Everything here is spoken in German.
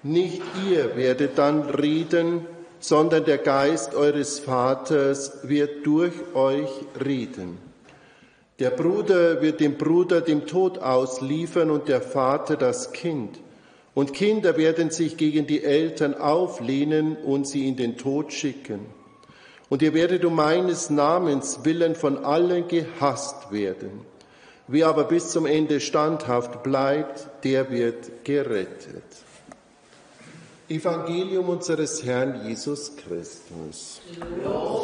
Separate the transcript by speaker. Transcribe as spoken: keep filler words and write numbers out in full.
Speaker 1: Nicht ihr werdet dann reden, sondern der Geist eures Vaters wird durch euch reden. Der Bruder wird dem Bruder dem Tod ausliefern und der Vater das Kind. Und Kinder werden sich gegen die Eltern auflehnen und sie in den Tod schicken. Und ihr werdet um meines Namens willen von allen gehasst werden. Wer aber bis zum Ende standhaft bleibt, der wird gerettet. Evangelium unseres Herrn Jesus Christus.